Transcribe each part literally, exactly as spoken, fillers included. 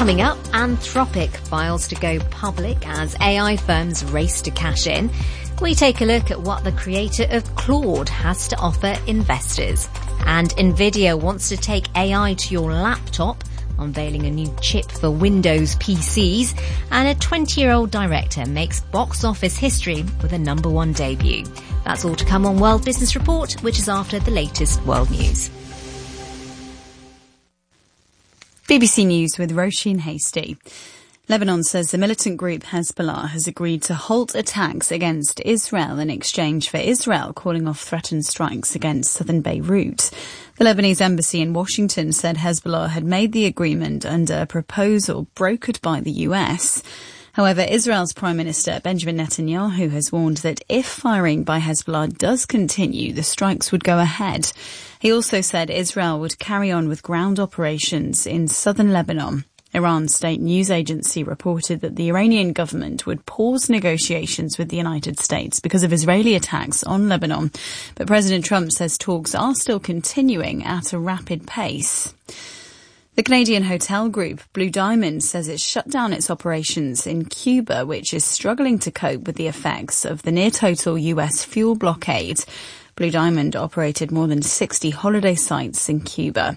Coming up, Anthropic files to go public as A I firms race to cash in. We take a look at what the creator of Claude has to offer investors. And Nvidia wants to take A I to your laptop, unveiling a new chip for Windows P Cs. And a twenty-year-old director makes box office history with a number one debut. That's all to come on World Business Report, which is after the latest world news. B B C News with Roisin Hasty. Lebanon says the militant group Hezbollah has agreed to halt attacks against Israel in exchange for Israel calling off threatened strikes against southern Beirut. The Lebanese embassy in Washington said Hezbollah had made the agreement under a proposal brokered by the U S. However, Israel's Prime Minister Benjamin Netanyahu has warned that if firing by Hezbollah does continue, the strikes would go ahead. He also said Israel would carry on with ground operations in southern Lebanon. Iran's state news agency reported that the Iranian government would pause negotiations with the United States because of Israeli attacks on Lebanon. But President Trump says talks are still continuing at a rapid pace. The Canadian hotel group Blue Diamond says it's shut down its operations in Cuba, which is struggling to cope with the effects of the near-total U S fuel blockade. Blue Diamond operated more than sixty holiday sites in Cuba.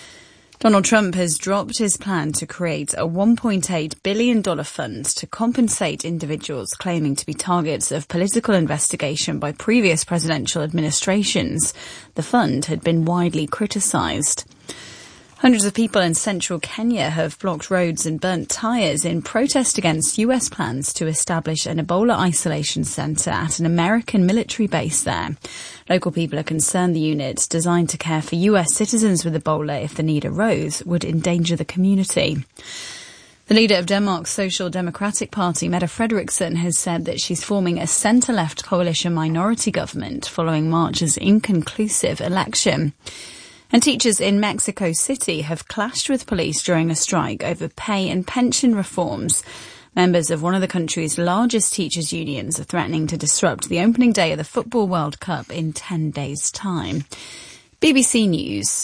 Donald Trump has dropped his plan to create a one point eight billion dollars fund to compensate individuals claiming to be targets of political investigation by previous presidential administrations. The fund had been widely criticised. Hundreds of people in central Kenya have blocked roads and burnt tyres in protest against U S plans to establish an Ebola isolation centre at an American military base there. Local people are concerned the unit, designed to care for U S citizens with Ebola if the need arose, would endanger the community. The leader of Denmark's Social Democratic Party, Mette Frederiksen, has said that she's forming a centre-left coalition minority government following March's inconclusive election. And teachers in Mexico City have clashed with police during a strike over pay and pension reforms. Members of one of the country's largest teachers' unions are threatening to disrupt the opening day of the Football World Cup in ten days' time. B B C News.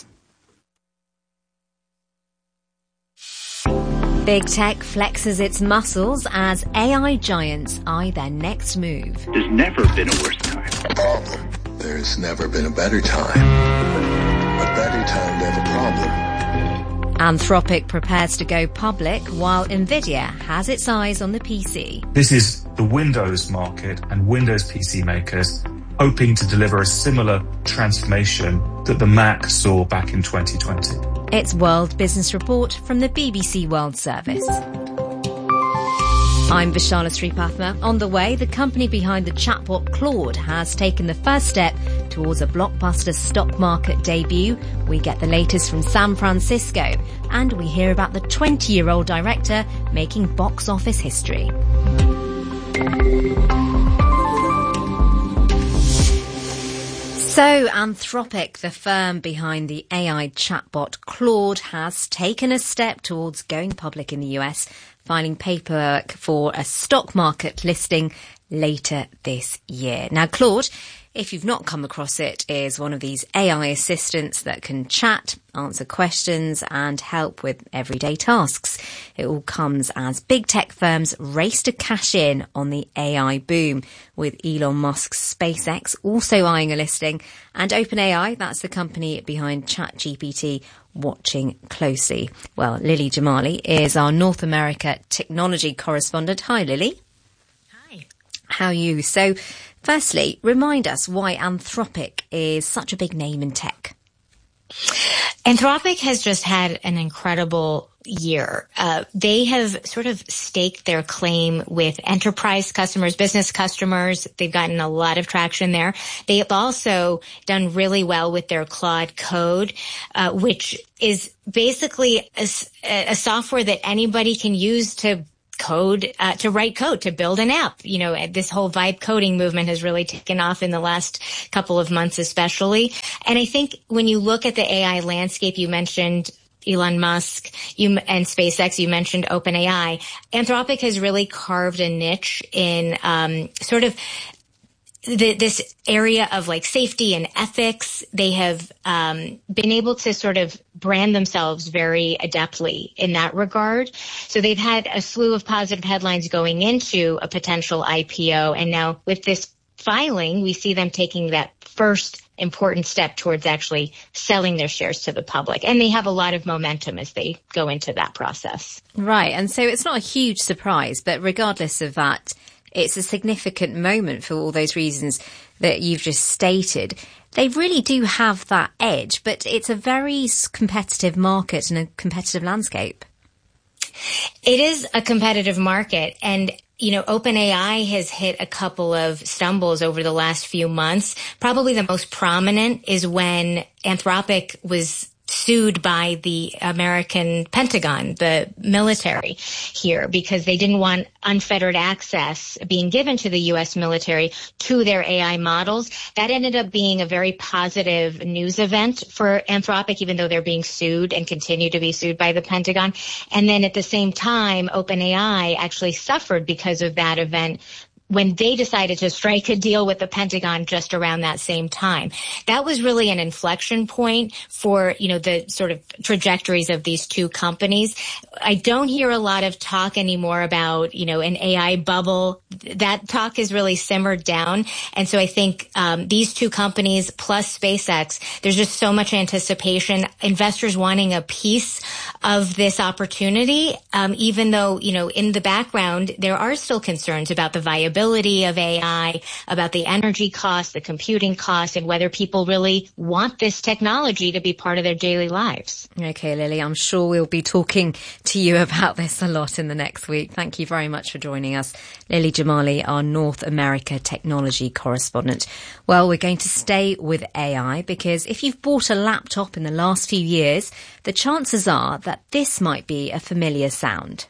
Big Tech flexes its muscles as A I giants eye their next move. There's never been a worse time. Problem. There's never been a better time. A better time to have a problem. Anthropic prepares to go public while Nvidia has its eyes on the P C. This is the Windows market and Windows P C makers hoping to deliver a similar transformation that the Mac saw back in twenty twenty. It's World Business Report from the B B C World Service. I'm Vishala Sripathma. On the way, the company behind the chatbot Claude has taken the first step towards a blockbuster stock market debut. We get the latest from San Francisco, and we hear about the twenty-year-old director making box office history. So, Anthropic, the firm behind the A I chatbot Claude, has taken a step towards going public in the U S, filing paperwork for a stock market listing later this year. Now, Claude, if you've not come across it, is one of these A I assistants that can chat, answer questions and help with everyday tasks. It all comes as big tech firms race to cash in on the A I boom, with Elon Musk's SpaceX also eyeing a listing and OpenAI, that's the company behind ChatGPT, watching closely. Well, Lily Jamali is our North America technology correspondent. Hi, Lily. Hi. How are you? So, firstly, remind us why Anthropic is such a big name in tech. Anthropic has just had an incredible year. Uh, they have sort of staked their claim with enterprise customers, business customers. They've gotten a lot of traction there. They have also done really well with their Claude Code, uh, which is basically a, a software that anybody can use to code, uh, to write code, to build an app. You know, this whole vibe coding movement has really taken off in the last couple of months, especially. And I think when you look at the A I landscape, you mentioned Elon Musk you, and SpaceX, you mentioned OpenAI. Anthropic has really carved a niche in um, sort of the, this area of like safety and ethics. They have um, been able to sort of brand themselves very adeptly in that regard. So they've had a slew of positive headlines going into a potential I P O. And now with this filing, we see them taking that first important step towards actually selling their shares to the public. And they have a lot of momentum as they go into that process. Right. And so it's not a huge surprise, but regardless of that, it's a significant moment for all those reasons that you've just stated. They really do have that edge, but it's a very competitive market and a competitive landscape. It is a competitive market, and you know, OpenAI has hit a couple of stumbles over the last few months. Probably the most prominent is when Anthropic was sued by the American Pentagon, the military here, because they didn't want unfettered access being given to the U S military to their A I models. That ended up being a very positive news event for Anthropic, even though they're being sued and continue to be sued by the Pentagon. And then at the same time, OpenAI actually suffered because of that event when they decided to strike a deal with the Pentagon just around that same time. That was really an inflection point for, you know, the sort of trajectories of these two companies. I don't hear a lot of talk anymore about, you know, an A I bubble. That talk has really simmered down. And so I think um, these two companies plus SpaceX, there's just so much anticipation, investors wanting a piece of this opportunity, um, even though, you know, in the background, there are still concerns about the viability of A I, about the energy costs, the computing costs, and whether people really want this technology to be part of their daily lives. Okay, Lily, I'm sure we'll be talking to you about this a lot in the next week. Thank you very much for joining us. Lily Jamali, our North America technology correspondent. Well, we're going to stay with A I because if you've bought a laptop in the last few years, the chances are that this might be a familiar sound.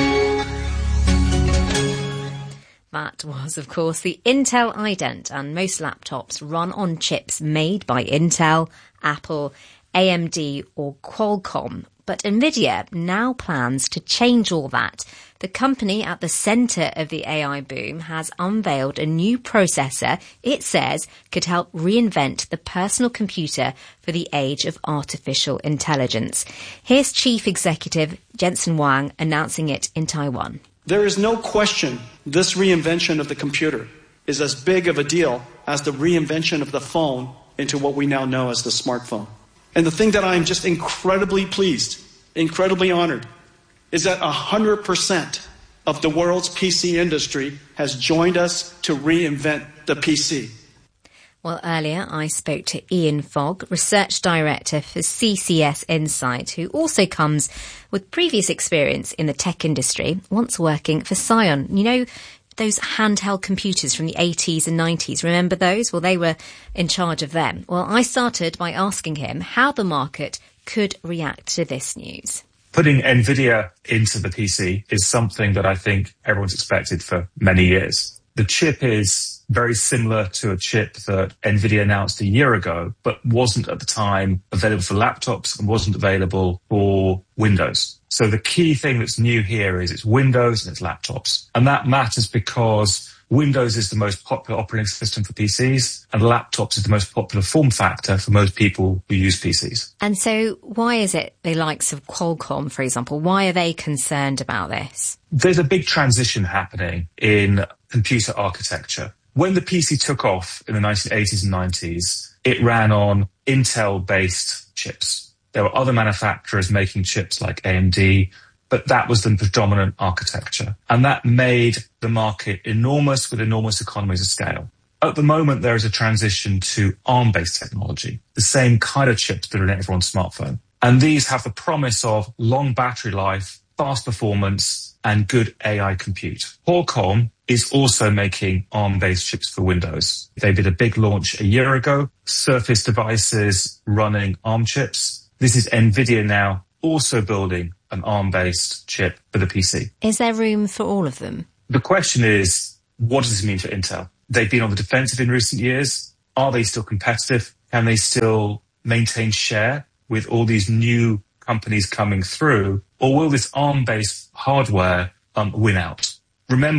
That was, of course, the Intel iDent, and most laptops run on chips made by Intel, Apple, A M D or Qualcomm. But Nvidia now plans to change all that. The company at the centre of the A I boom has unveiled a new processor it says could help reinvent the personal computer for the age of artificial intelligence. Here's Chief Executive Jensen Huang announcing it in Taiwan. There is no question this reinvention of the computer is as big of a deal as the reinvention of the phone into what we now know as the smartphone. And the thing that I am just incredibly pleased, incredibly honored, is that one hundred percent of the world's P C industry has joined us to reinvent the P C. Well, earlier I spoke to Ian Fogg, Research Director for C C S Insight, who also comes with previous experience in the tech industry, once working for Psion. You know, those handheld computers from the eighties and nineties, remember those? Well, they were in charge of them. Well, I started by asking him how the market could react to this news. Putting NVIDIA into the P C is something that I think everyone's expected for many years. The chip is very similar to a chip that NVIDIA announced a year ago, but wasn't at the time available for laptops and wasn't available for Windows. So the key thing that's new here is it's Windows and it's laptops. And that matters because Windows is the most popular operating system for P Cs and laptops is the most popular form factor for most people who use P Cs. And so why is it the likes of Qualcomm, for example, why are they concerned about this? There's a big transition happening in computer architecture. When the P C took off in the nineteen eighties and nineties, it ran on Intel-based chips. There were other manufacturers making chips like A M D, but that was the predominant architecture. And that made the market enormous with enormous economies of scale. At the moment, there is a transition to ARM-based technology, the same kind of chips that are in everyone's smartphone. And these have the promise of long battery life, fast performance, and good A I compute. Qualcomm is also making ARM-based chips for Windows. They did a big launch a year ago, Surface devices running ARM chips. This is NVIDIA now also building an ARM-based chip for the P C. Is there room for all of them? The question is, what does this mean for Intel? They've been on the defensive in recent years. Are they still competitive? Can they still maintain share with all these new companies coming through? Or will this ARM-based hardware um, win out? Remember,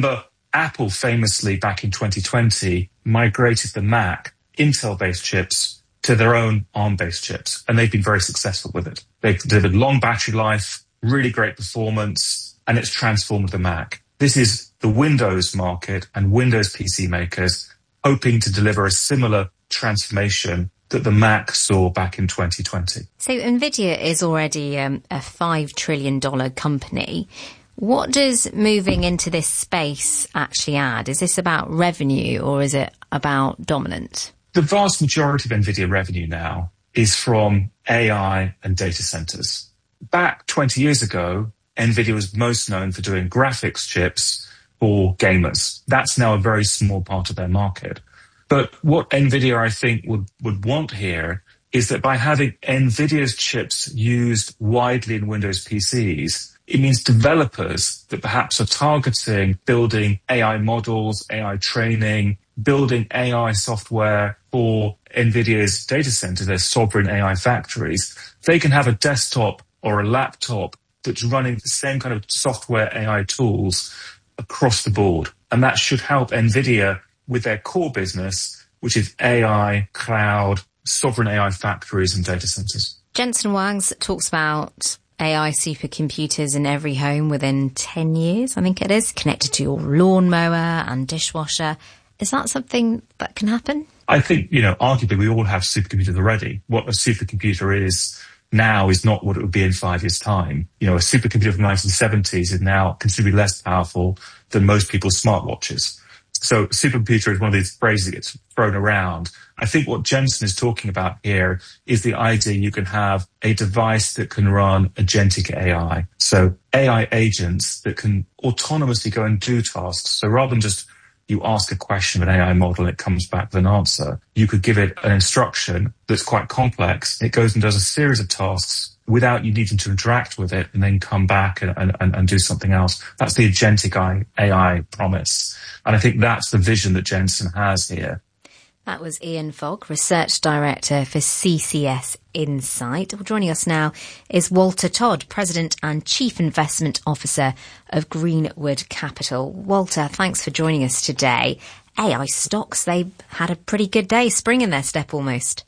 Apple famously back in twenty twenty migrated the Mac Intel-based chips to their own ARM-based chips, and they've been very successful with it. They've delivered long battery life, really great performance, and it's transformed the Mac. This is the Windows market and Windows P C makers hoping to deliver a similar transformation that the Mac saw back in twenty twenty. So NVIDIA is already um, a five trillion dollars company. What does moving into this space actually add? Is this about revenue or is it about dominance? The vast majority of NVIDIA revenue now is from A I and data centers. Back twenty years ago, NVIDIA was most known for doing graphics chips for gamers. That's now a very small part of their market. But what NVIDIA, I think, would, would want here is that by having NVIDIA's chips used widely in Windows P Cs, it means developers that perhaps are targeting building A I models, A I training, building A I software for NVIDIA's data center, their sovereign A I factories, they can have a desktop or a laptop that's running the same kind of software A I tools across the board. And that should help NVIDIA with their core business, which is A I, cloud, sovereign A I factories and data centers. Jensen Huang's talks about A I supercomputers in every home within ten years, I think it is, connected to your lawnmower and dishwasher. Is that something that can happen? I think, you know, arguably we all have supercomputers already. What a supercomputer is now is not what it would be in five years' time. You know, a supercomputer from the nineteen seventies is now considerably less powerful than most people's smartwatches. So supercomputer is one of these phrases that gets thrown around. I think what Jensen is talking about here is the idea you can have a device that can run agentic A I. So A I agents that can autonomously go and do tasks. So rather than just you ask a question of an A I model and it comes back with an answer, you could give it an instruction that's quite complex. It goes and does a series of tasks without you needing to interact with it and then come back and, and, and do something else. That's the agentic A I promise. And I think that's the vision that Jensen has here. That was Ian Fogg, Research Director for C C S Insight. Well, joining us now is Walter Todd, President and Chief Investment Officer of Greenwood Capital. Walter, thanks for joining us today. A I stocks, they had a pretty good day, spring in their step almost.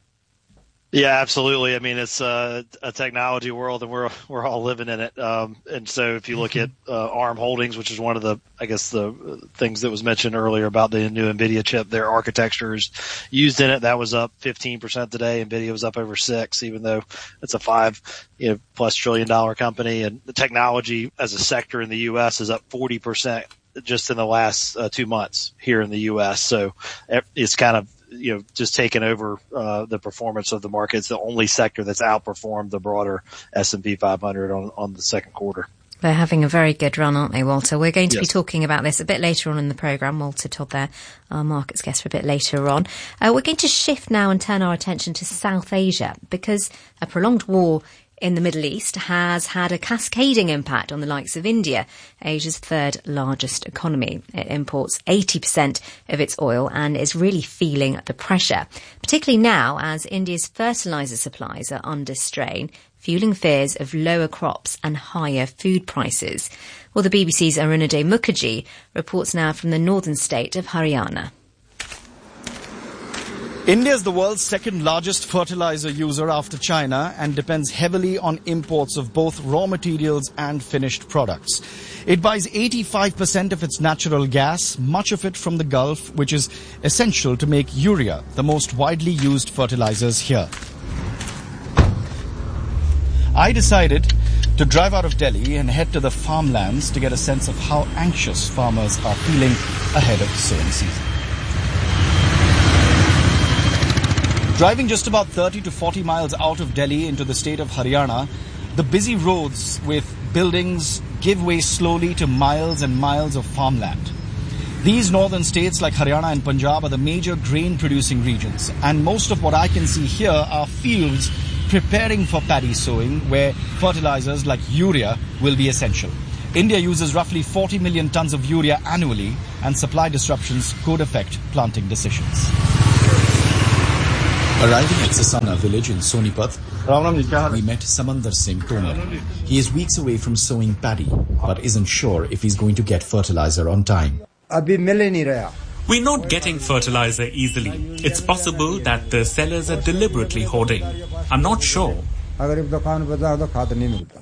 Yeah, absolutely. I mean, it's uh, a technology world, and we're we're all living in it. Um, and so, if you look at uh, ARM Holdings, which is one of the, I guess, the things that was mentioned earlier about the new NVIDIA chip, their architecture is used in it. That was up fifteen percent today. NVIDIA was up over six, even though it's a five, you know, plus trillion dollar company. And the technology as a sector in the U S is up forty percent just in the last uh, two months here in the U S. So it's kind of, you know, just taken over uh, the performance of the market. It's the only sector that's outperformed the broader S and P five hundred on, on the second quarter. They're having a very good run, aren't they, Walter? We're going to yes. be talking about this a bit later on in the programme. Walter Todd there, our markets guest for a bit later on. Uh, we're going to shift now and turn our attention to South Asia because a prolonged war in the Middle East has had a cascading impact on the likes of India, Asia's third largest economy. It imports eighty percent of its oil and is really feeling the pressure, particularly now as India's fertiliser supplies are under strain, fueling fears of lower crops and higher food prices. Well, the B B C's Arunodai Mukherjee reports now from the northern state of Haryana. India is the world's second largest fertilizer user after China and depends heavily on imports of both raw materials and finished products. It buys eighty-five percent of its natural gas, much of it from the Gulf, which is essential to make urea, the most widely used fertilizers here. I decided to drive out of Delhi and head to the farmlands to get a sense of how anxious farmers are feeling ahead of the sowing season. Driving just about thirty to forty miles out of Delhi into the state of Haryana, the busy roads with buildings give way slowly to miles and miles of farmland. These northern states like Haryana and Punjab are the major grain-producing regions, and most of what I can see here are fields preparing for paddy sowing, where fertilizers like urea will be essential. India uses roughly forty million tons of urea annually, and supply disruptions could affect planting decisions. Arriving at Sasana village in Sonipat, we met Samandar Singh Tomar. He is weeks away from sowing paddy, but isn't sure if he's going to get fertilizer on time. अभी मिल ही नहीं रहा. We're not getting fertilizer easily. It's possible that the sellers are deliberately hoarding. I'm not sure. अगर एक दुकान पे जाओ तो खाद नहीं मिलता.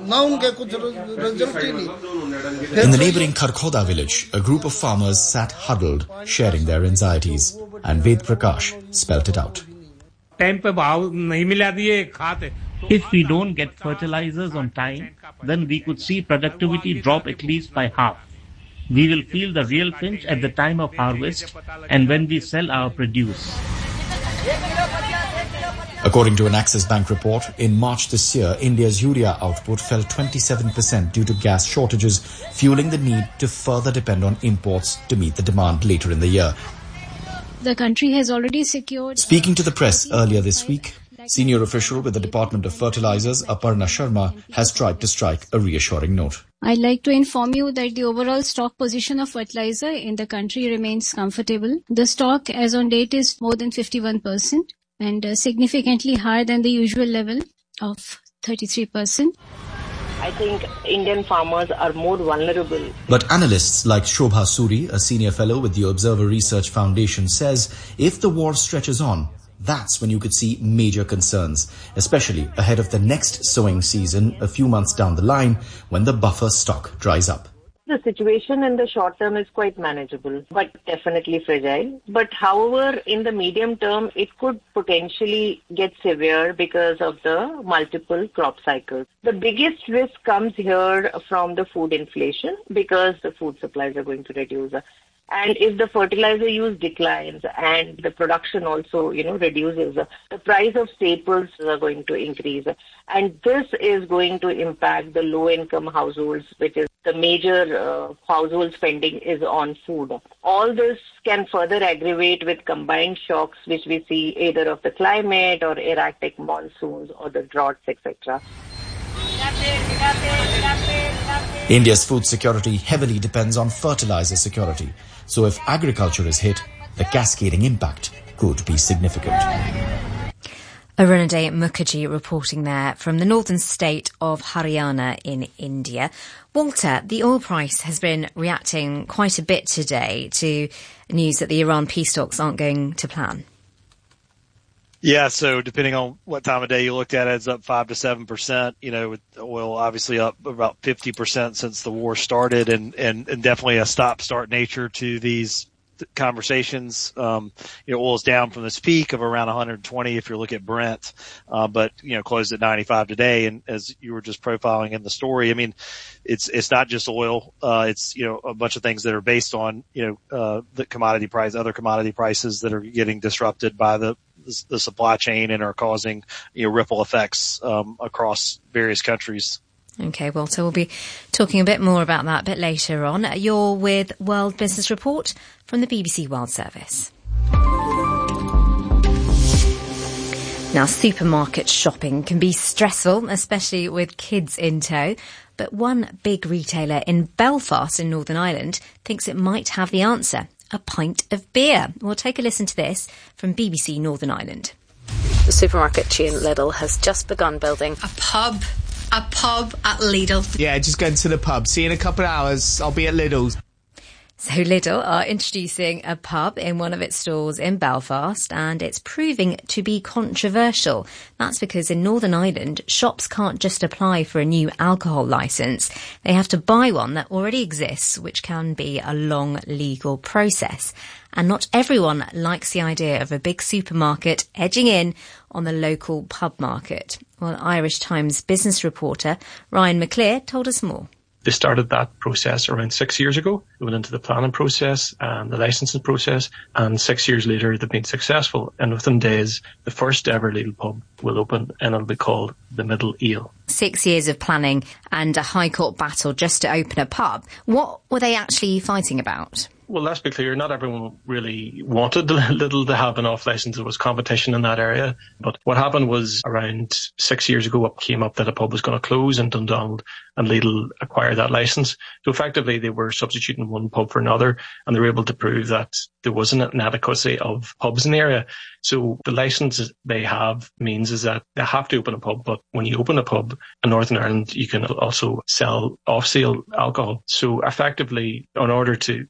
In the neighbouring Kharkhoda village, a group of farmers sat huddled, sharing their anxieties, and Ved Prakash spelt it out. If we don't get fertilizers on time, then we could see productivity drop at least by half. We will feel the real pinch at the time of harvest and when we sell our produce. According to an Axis Bank report, in March this year, India's urea output fell twenty-seven percent due to gas shortages, fueling the need to further depend on imports to meet the demand later in the year. The country has already secured... Speaking to the press earlier this week, senior official with the Department of Fertilizers, Aparna Sharma, has tried to strike a reassuring note. I'd like to inform you that the overall stock position of fertilizer in the country remains comfortable. The stock as on date is more than fifty-one percent and uh, significantly higher than the usual level of thirty-three percent. I think Indian farmers are more vulnerable. But analysts like Shobha Suri, a senior fellow with the Observer Research Foundation, says if the war stretches on, that's when you could see major concerns, especially ahead of the next sowing season a few months down the line when the buffer stock dries up. The situation in the short term is quite manageable, but definitely fragile. But however, in the medium term, it could potentially get severe because of the multiple crop cycles. The biggest risk comes here from the food inflation because the food supplies are going to reduce. And if the fertilizer use declines and the production also, you know, reduces, the price of staples are going to increase. And this is going to impact the low-income households, which is the major uh, household spending is on food. All this can further aggravate with combined shocks, which we see either of the climate or erratic monsoons or the droughts, et cetera. India's food security heavily depends on fertilizer security. So if agriculture is hit, the cascading impact could be significant. Arunaday Mukherjee reporting there from the northern state of Haryana in India. Walter, the oil price has been reacting quite a bit today to news that the Iran peace talks aren't going to plan. Yeah, so depending on what time of day you looked at it, it's up five to seven percent. You know, with oil obviously up about fifty percent since the war started, and, and, and definitely a stop-start nature to these conversations. Um, you know, oil's down from this peak of around one hundred twenty if you look at Brent, uh, but, you know, closed at ninety-five today. And as you were just profiling in the story, I mean, it's, it's not just oil. Uh, it's, you know, a bunch of things that are based on, you know, uh, the commodity price, other commodity prices that are getting disrupted by the, the supply chain and are causing, you know, ripple effects, um, across various countries. Okay, well, so we'll be talking a bit more about that a bit later on. You're with World Business Report from the B B C World Service. Now, supermarket shopping can be stressful, especially with kids in tow. But one big retailer in Belfast in Northern Ireland thinks it might have the answer. A pint of beer. We'll take a listen to this from B B C Northern Ireland. The supermarket chain Lidl has just begun building a pub. A pub at Lidl. Yeah, just going to the pub. See you in a couple of hours. I'll be at Lidl's. So Lidl are introducing a pub in one of its stores in Belfast, and it's proving to be controversial. That's because in Northern Ireland, shops can't just apply for a new alcohol licence. They have to buy one that already exists, which can be a long legal process. And not everyone likes the idea of a big supermarket edging in on the local pub market. Well, Irish Times business reporter Ryan McClare told us more. They started that process around six years ago. They went into the planning process and the licensing process, and six years later they've been successful. And within days, the first ever Lidl pub will open, and it'll be called the Middle Eel. Six years of planning and a High Court battle just to open a pub. What were they actually fighting about? Well, let's be clear, not everyone really wanted Lidl to have an off-licence. There was competition in that area. But what happened was around six years ago, it came up that a pub was going to close in Dundonald, and Lidl acquired that licence. So effectively, they were substituting one pub for another, and they were able to prove that there wasn't an inadequacy of pubs in the area. So the licence they have means is that they have to open a pub, but when you open a pub in Northern Ireland, you can also sell off-sale alcohol. So effectively, in order to sell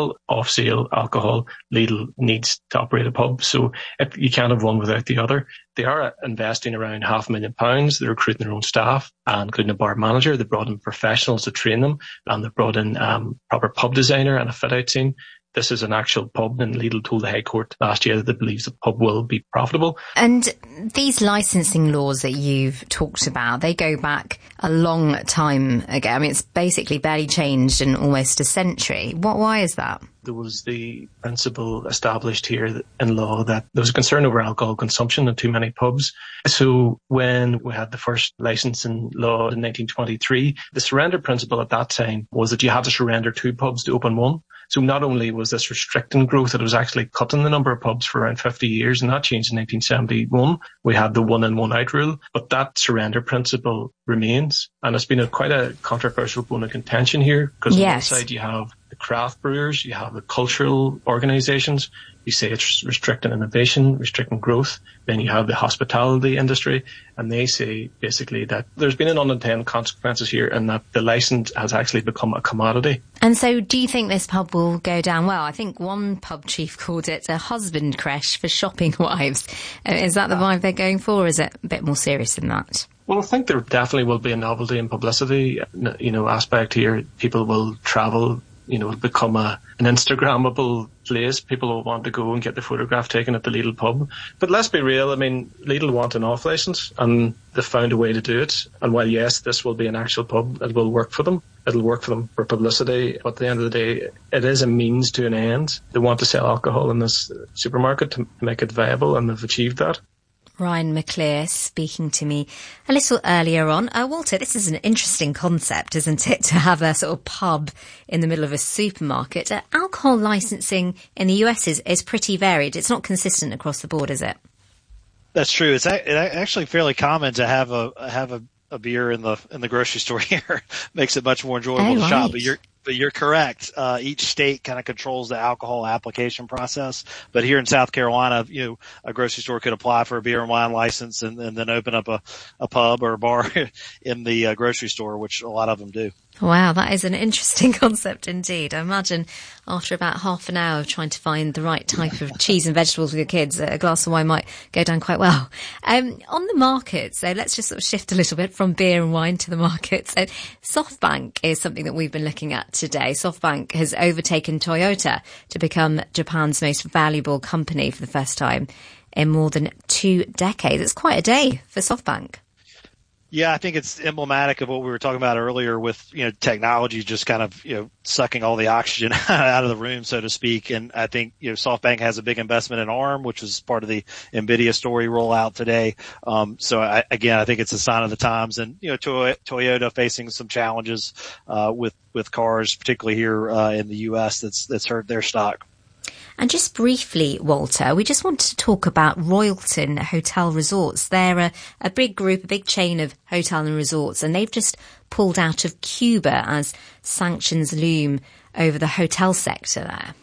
sell off-sale alcohol, Lidl needs to operate a pub. So if you can't have one without the other. They are investing around half a million pounds. They're recruiting their own staff, including a bar manager. They brought in professionals to train them, and they brought in um, proper pub designer and a fit-out team. This is an actual pub, and Lidl told the High Court last year that they believe the pub will be profitable. And these licensing laws that you've talked about, they go back a long time ago. I mean, it's basically barely changed in almost a century. What? Why is that? There was the principle established here in law that there was a concern over alcohol consumption in too many pubs. So when we had the first licensing law in nineteen twenty-three, the surrender principle at that time was that you had to surrender two pubs to open one. So not only was this restricting growth, it was actually cutting the number of pubs for around fifty years, and that changed in nineteen seventy-one. We had the one in, one out rule, but that surrender principle remains. And it's been a quite a controversial bone of contention here, because yes. on one side you have the craft brewers, you have the cultural organisations. You say it's restricting innovation, restricting growth. Then you have the hospitality industry, and they say basically that there's been an unintended consequences here, and that the licence has actually become a commodity. And so do you think this pub will go down well? I think one pub chief called it a husband creche for shopping wives. Is that the vibe they're going for, or is it a bit more serious than that? Well, I think there definitely will be a novelty and publicity, you know, aspect here. People will travel, you know, become a, an Instagrammable place. People will want to go and get their photograph taken at the Lidl pub. But let's be real, I mean, Lidl want an off licence, and they've found a way to do it. And while, yes, this will be an actual pub, it will work for them. It'll work for them for publicity. But at the end of the day, it is a means to an end. They want to sell alcohol in this supermarket to make it viable, and they've achieved that. Ryan McClure speaking to me a little earlier on. Uh, Walter, this is an interesting concept, isn't it, to have a sort of pub in the middle of a supermarket. Uh, alcohol licensing in the U S is, is pretty varied. It's not consistent across the board, is it? That's true. It's a, it actually fairly common to have a have a, a beer in the in the grocery store here. Makes it much more enjoyable oh, to right. shop. But you're But you're correct. Uh, each state kind of controls the alcohol application process. But here in South Carolina, you know, a grocery store could apply for a beer and wine license and, and then open up a, a pub or a bar in the uh, grocery store, which a lot of them do. Wow, that is an interesting concept indeed. I imagine after about half an hour of trying to find the right type of cheese and vegetables with your kids, a glass of wine might go down quite well. Um, on the market, so let's just sort of shift a little bit from beer and wine to the market. So SoftBank is something that we've been looking at today. SoftBank has overtaken Toyota to become Japan's most valuable company for the first time in more than two decades. It's quite a day for SoftBank. Yeah, I think it's emblematic of what we were talking about earlier with, you know, technology just kind of, you know, sucking all the oxygen out of the room, so to speak. And I think, you know, SoftBank has a big investment in ARM, which is part of the NVIDIA story rollout today. Um, so I, again, I think it's a sign of the times. And, you know, to- Toyota facing some challenges, uh, with, with cars, particularly here, uh, in the U S that's, that's hurt their stock. And just briefly, Walter, we just wanted to talk about Royalton Hotel Resorts. They're a, a big group, a big chain of hotel and resorts, and they've just pulled out of Cuba as sanctions loom over the hotel sector there.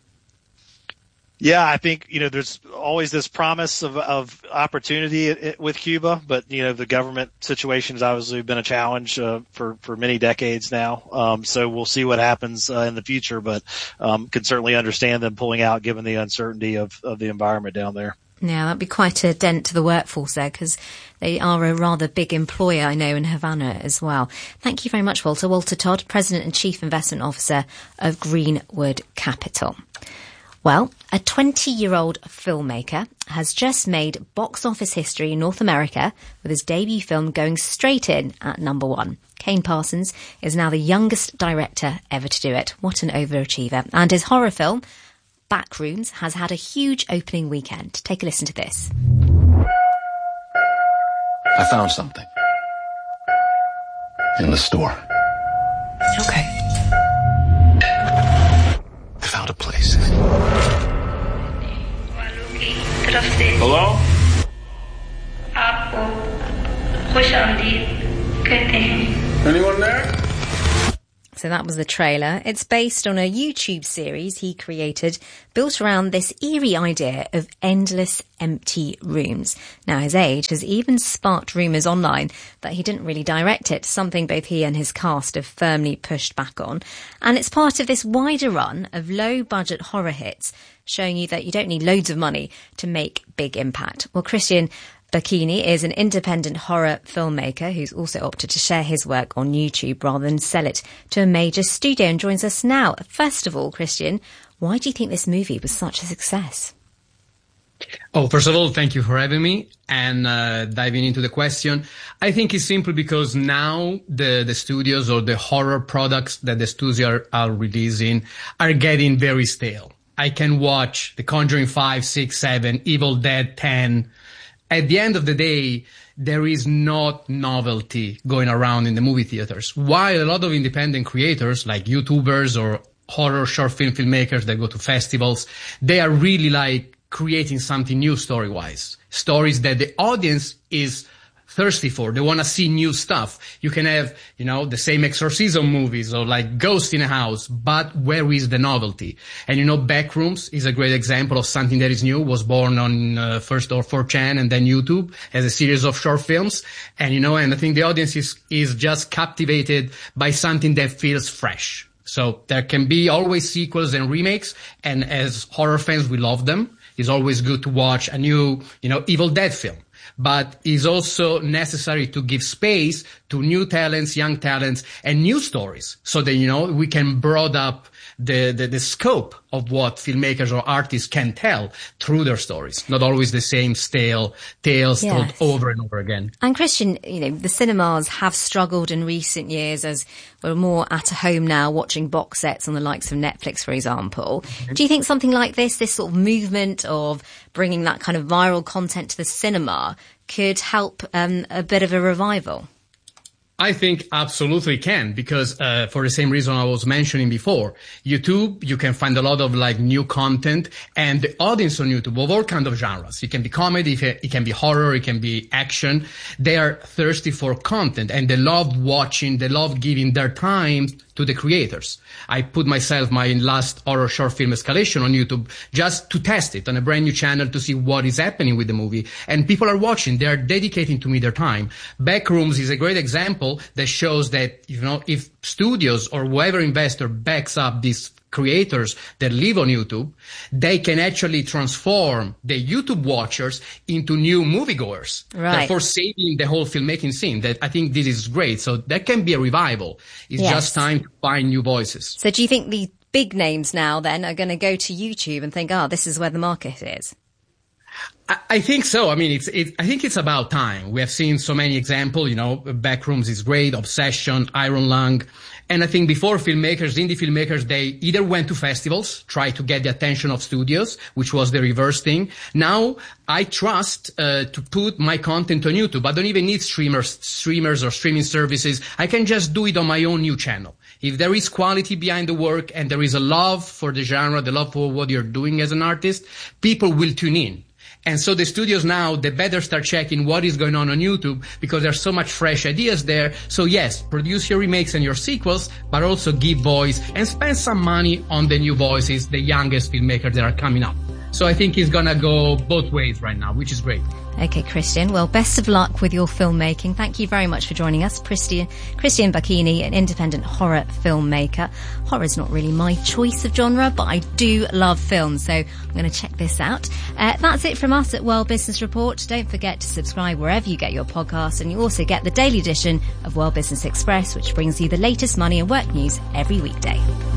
Yeah, I think, you know, there's always this promise of, of opportunity with Cuba, but, you know, the government situation has obviously been a challenge uh, for, for many decades now. Um, so we'll see what happens uh, in the future, but um, can certainly understand them pulling out given the uncertainty of, of the environment down there. Yeah, that'd be quite a dent to the workforce there, because they are a rather big employer, I know, in Havana as well. Thank you very much, Walter. Walter Todd, President and Chief Investment Officer of Greenwood Capital. Well, a twenty-year-old filmmaker has just made box office history in North America with his debut film going straight in at number one. Kane Parsons is now the youngest director ever to do it. What an overachiever. And his horror film, Backrooms, has had a huge opening weekend. Take a listen to this. I found something. In the store. Okay. I found a place. Hello? Anyone there? So that was the trailer. It's based on a YouTube series he created built around this eerie idea of endless empty rooms. Now, his age has even sparked rumours online that he didn't really direct it, something both he and his cast have firmly pushed back on. And it's part of this wider run of low-budget horror hits, showing you that you don't need loads of money to make big impact. Well, Christian Bacchini is an independent horror filmmaker who's also opted to share his work on YouTube rather than sell it to a major studio and joins us now. First of all, Christian, why do you think this movie was such a success? Oh, first of all, thank you for having me and uh, diving into the question. I think it's simply because now the, the studios or the horror products that the studios are, are releasing are getting very stale. I can watch The Conjuring five, six, seven, Evil Dead ten. At the end of the day, there is not novelty going around in the movie theaters. While a lot of independent creators like YouTubers or horror short film filmmakers that go to festivals, they are really like creating something new story-wise. Stories that the audience is thirsty for. They want to see new stuff. You can have, you know, the same exorcism movies or like Ghost in a House, but where is the novelty? And you know, Backrooms is a great example of something that is new, was born on uh, first or four chan and then YouTube as a series of short films. And you know, and I think the audience is, is just captivated by something that feels fresh. So there can be always sequels and remakes. And as horror fans, we love them. It's always good to watch a new, you know, Evil Dead film. But it's also necessary to give space to new talents, young talents, and new stories so that, you know, we can broaden up the, the, the scope of what filmmakers or artists can tell through their stories. Not always the same stale tales Yes. told over and over again. And Christian, you know, the cinemas have struggled in recent years as we're more at home now watching box sets on the likes of Netflix, for example. Mm-hmm. Do you think something like this, this sort of movement of bringing that kind of viral content to the cinema could help um, a bit of a revival? I think absolutely can, because uh, for the same reason I was mentioning before, YouTube, you can find a lot of like new content, and the audience on YouTube of all kinds of genres. It can be comedy, it can be horror, it can be action. They are thirsty for content, and they love watching, they love giving their time to the creators. I put myself my last horror short film Escalation on YouTube just to test it on a brand new channel to see what is happening with the movie. And people are watching. They are dedicating to me their time. Backrooms is a great example that shows that, you know, if studios or whoever investor backs up these creators that live on YouTube, they can actually transform the YouTube watchers into new moviegoers. Right. Therefore saving the whole filmmaking scene. That I think this is great. So that can be a revival. It's Yes. just time to find new voices. So do you think the big names now then are going to go to YouTube and think, oh, this is where the market is? I, I think so. I mean, it's, it, I think it's about time. We have seen so many examples, you know, Backrooms is great, Obsession, Iron Lung. And I think before filmmakers, indie filmmakers, they either went to festivals, tried to get the attention of studios, which was the reverse thing. Now I trust uh, to put my content on YouTube. I don't even need streamers, streamers or streaming services. I can just do it on my own new channel. If there is quality behind the work and there is a love for the genre, the love for what you're doing as an artist, people will tune in. And so the studios now, they better start checking what is going on on YouTube because there's so much fresh ideas there. So yes, produce your remakes and your sequels, but also give voice and spend some money on the new voices, the youngest filmmakers that are coming up. So I think it's going to go both ways right now, which is great. Okay, Christian. Well, best of luck with your filmmaking. Thank you very much for joining us. Christian, Christian Bacchini, an independent horror filmmaker. Horror is not really my choice of genre, but I do love films, so I'm going to check this out. Uh, that's it from us at World Business Report. Don't forget to subscribe wherever you get your podcasts, and you also get the daily edition of World Business Express, which brings you the latest money and work news every weekday.